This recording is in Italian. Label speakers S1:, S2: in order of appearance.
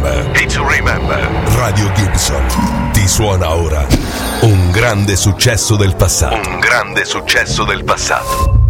S1: remember. Radio Gibson ti suona ora un grande successo del passato.